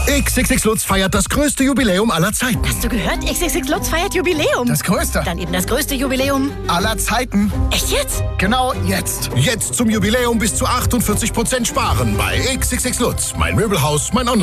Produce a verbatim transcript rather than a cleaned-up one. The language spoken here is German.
X X X Lutz feiert das größte Jubiläum aller Zeiten. Hast du gehört? X X X Lutz feiert Jubiläum. Das größte. Dann eben das größte Jubiläum aller Zeiten. Echt jetzt? Genau jetzt. Jetzt zum Jubiläum bis zu achtundvierzig Prozent sparen bei X X X Lutz. Mein Möbelhaus, mein Online.